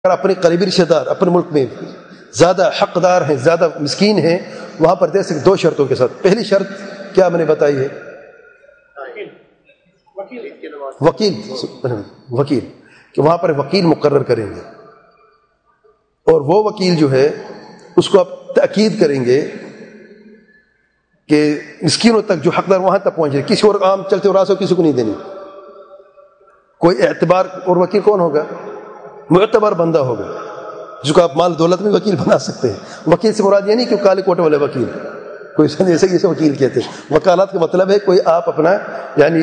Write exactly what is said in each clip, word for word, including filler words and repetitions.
اگر اپنے قریبی رشتہ دار اپنے ملک میں زیادہ حقدار ہیں، زیادہ مسکین ہیں، وہاں پر دے سکتے دو شرطوں کے ساتھ۔ پہلی شرط کیا میں نے بتائی ہے؟ وکیل وکیل کہ وہاں پر وکیل مقرر کریں گے، اور وہ وکیل جو ہے اس کو آپ تاکید کریں گے کہ مسکینوں تک جو حقدار وہاں تک پہنچے، کسی اور عام چلتے اور راستے کسی کو نہیں دینی۔ کوئی اعتبار، اور وکیل کون ہوگا؟ معتبر بندہ ہوگا جس کو آپ مال دولت میں وکیل بنا سکتے ہیں۔ وکیل سے مراد یہ نہیں کہ کالے کوٹے والے وکیل، کوئی ایسے جیسے وکیل کہتے ہیں۔ وکالات کا مطلب ہے کوئی آپ اپنا یعنی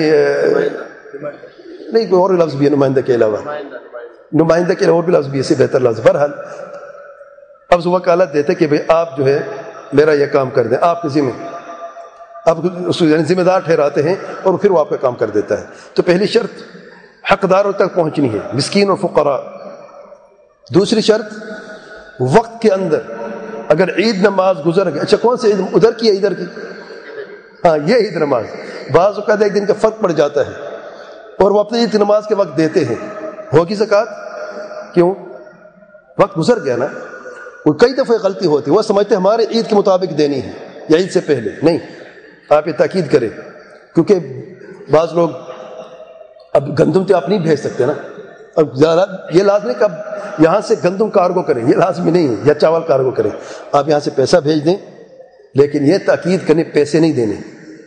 نہیں، کوئی اور لفظ بھی ہے نمائندہ کے علاوہ، نمائندہ کے علاوہ اور بھی لفظ بھی ہے، اس سے بہتر لفظ۔ بہرحال اب وکالت دیتے کہ بھئی آپ جو ہے میرا یہ کام کر دیں، آپ کے ذمہ، آپ اس یعنی ذمہ دار ٹھہراتے ہیں اور پھر وہ آپ کا کام کر دیتا ہے۔ تو پہلی شرط حقداروں تک پہنچنی ہے، مسکین اور فقراء۔ دوسری شرط وقت کے اندر، اگر عید نماز گزر گئی، اچھا کون سے عید؟ ادھر کی ہے ادھر کی؟ ہاں یہ عید نماز بعض اوقات ایک دن کا فرق پڑ جاتا ہے اور وہ اپنی عید نماز کے وقت دیتے ہیں، ہوگی زکوٰۃ؟ کیوں؟ وقت گزر گیا نا۔ اور کئی دفعہ غلطی ہوتی ہے، وہ سمجھتے ہیں ہمارے عید کے مطابق دینی ہے یا عید سے پہلے، نہیں، آپ یہ تاکید کریں، کیونکہ بعض لوگ اب گندم تو آپ نہیں بھیج سکتے نا، اب یہ لازمی کہ اب یہاں سے گندم کارگو کریں، یہ لازمی نہیں ہے، یا چاول کارگو کریں، آپ یہاں سے پیسہ بھیج دیں، لیکن یہ تاکید کرنے پیسے نہیں دینے۔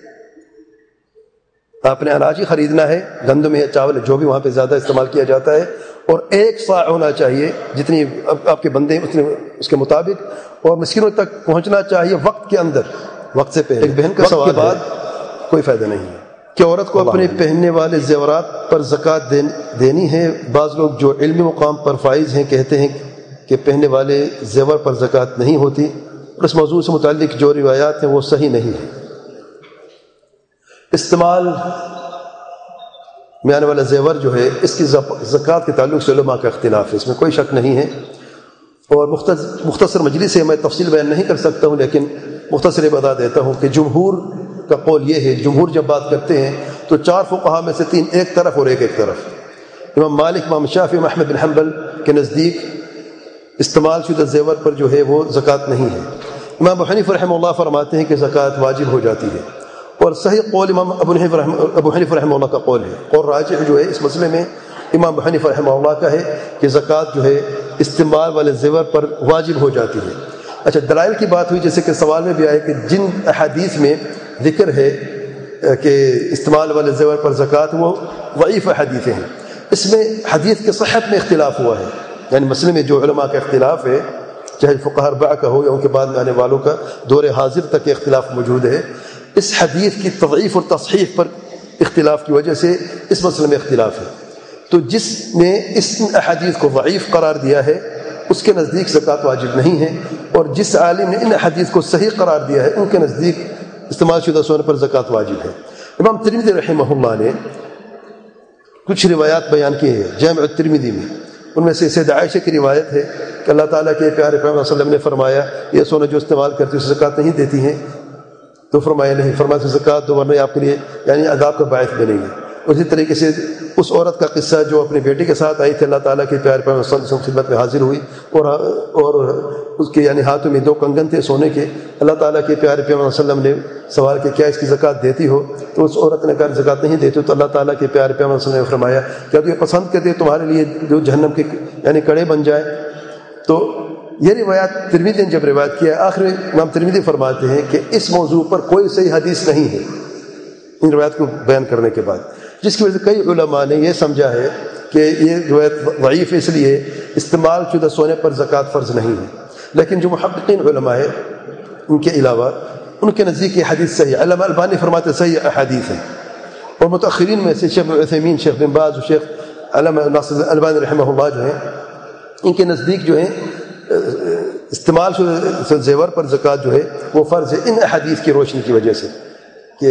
آپ نے اناج ہی خریدنا ہے، گندم یا چاول جو بھی وہاں پہ زیادہ استعمال کیا جاتا ہے، اور ایک صاع ہونا چاہیے جتنی آپ کے بندے اتنے اس کے مطابق، اور مسکینوں تک پہنچنا چاہیے وقت کے اندر، وقت سے پہلے۔ ایک بہن کا سوال بعد کوئی فائدہ نہیں ہے کہ عورت کو اپنے پہننے والے زیورات پر زکوٰۃ دینی ہے۔ بعض لوگ جو علمی مقام پر فائز ہیں کہتے ہیں کہ پہننے والے زیور پر زکوٰۃ نہیں ہوتی، اور اس موضوع سے متعلق جو روایات ہیں وہ صحیح نہیں ہیں۔ استعمال میں آنے والا زیور جو ہے اس کی زکوٰۃ کے تعلق سے علماء کا اختلاف ہے، اس میں کوئی شک نہیں ہے، اور مختصر مجلس سے میں تفصیل بیان نہیں کر سکتا ہوں، لیکن مختصر بتا دیتا ہوں کہ جمہور کا قول یہ ہے، جمہور جب بات کرتے ہیں تو چار فقہاء میں سے تین ایک طرف اور ایک ایک طرف۔ امام مالک، امام شافعی، امام احمد بن حنبل کے نزدیک استعمال شدہ زیور پر جو ہے وہ زکوٰۃ نہیں ہے۔ امام ابو حنیفہ رحمہ اللہ فرماتے ہیں کہ زکوٰۃ واجب ہو جاتی ہے، اور صحیح قول امام ابو حنیفہ رحمہ ابو حنیفہ رحمہ اللہ کا قول ہے، اور راجح جو ہے اس مسئلے میں امام ابو حنیفہ رحمہ اللہ کا ہے کہ زکوٰۃ جو ہے استعمال والے زیور پر واجب ہو جاتی ہے۔ اچھا، دلائل کی بات ہوئی، جیسے کہ سوال میں بھی آئے کہ جن احادیث میں ذکر ہے کہ استعمال والے زیور پر زکوٰۃ، وہ ضعیف حدیثیں ہیں۔ اس میں حدیث کے صحت میں اختلاف ہوا ہے، یعنی مسئلے میں جو علماء کا اختلاف ہے، چاہے فقہاء اربعہ کا ہو یا ان کے بعد میں آنے والوں کا، دور حاضر تک اختلاف موجود ہے۔ اس حدیث کی تضعیف اور تصحیح پر اختلاف کی وجہ سے اس مسئلے میں اختلاف ہے۔ تو جس نے اس احادیث کو ضعیف قرار دیا ہے اس کے نزدیک زکوٰۃ واجب نہیں ہے، اور جس عالم نے ان حدیث کو صحیح قرار دیا ہے ان کے نزدیک استعمال شدہ سونے پر زکوٰۃ واجب ہے۔ امام ترمذی رحمہ اللہ نے کچھ روایات بیان کی ہیں جامع الترمذی میں، ان میں سے سیدہ عائشہ کی روایت ہے کہ اللہ تعالیٰ کے پیارے پیغمبر صلی اللہ علیہ وسلم نے فرمایا، یہ سونا جو استعمال کرتی ہے اسے زکوٰۃ نہیں دیتی ہیں، تو فرمایا نہیں، فرمایا زکوٰۃ دو ورنہ آپ کے لیے یعنی عذاب کا باعث بنے گی۔ اسی طریقے سے اس عورت کا قصہ جو اپنے بیٹے کے ساتھ آئی تھی، اللہ تعالیٰ کے پیارے پیغمبر صلی اللہ علیہ وسلم خدمت میں حاضر ہوئی، اور اور اس کے یعنی ہاتھوں میں دو کنگن تھے سونے کے۔ اللہ تعالیٰ کے پیارے پیغمبر صلی اللہ علیہ وسلم نے سوال کیا کیا اس کی زکوٰۃ دیتی ہو؟ تو اس عورت نے کہا زکوٰۃ نہیں دیتی، تو اللہ تعالیٰ کے پیارے پیغمبر صلی اللہ علیہ وسلم نے فرمایا کیا تو یہ پسند کرتے تمہارے لیے جو جہنم کے یعنی کڑے بن جائے؟ تو یہ روایات ترمذی نے جب روایت کیا، آخر امام ترمذی فرماتے ہیں کہ اس موضوع پر کوئی صحیح حدیث نہیں ہے ان روایات کو بیان کرنے کے بعد، جس کی وجہ سے کئی علماء نے یہ سمجھا ہے کہ یہ روایت ضعیف اس لیے استعمال شدہ سونے پر زکوٰۃ فرض نہیں ہے۔ لیکن جو محققین علماء ہیں ان کے علاوہ ان کے نزدیک یہ حدیث صحیح ہے، علامہ البانی فرماتے صحیح احادیث ہیں، اور متأخرین میں سے شیخ عثیمین، شیخ بن باز اور شیخ علامہ ناصر البانی رحمہ اللہ جو ہیں، ان کے نزدیک جو ہے استعمال شدہ زیور پر زکوٰۃ جو ہے وہ فرض ہے ان احادیث کی روشنی کی وجہ سے کہ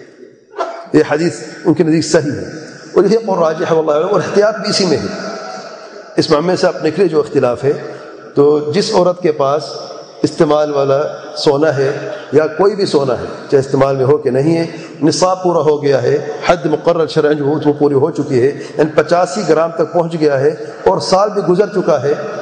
یہ حدیث ان کے نزدیک صحیح ہے، اور یہ قول راجح ہے واللہ اعلم، اور احتیاط بھی اسی میں ہے۔ اس معاملے سے آپ نکلے جو اختلاف ہے، تو جس عورت کے پاس استعمال والا سونا ہے یا کوئی بھی سونا ہے، چاہے استعمال میں ہو کہ نہیں ہے، نصاب پورا ہو گیا ہے، حد مقرر شرعاً جو وہ پوری ہو چکی ہے، یعنی پچاسی گرام تک پہنچ گیا ہے اور سال بھی گزر چکا ہے،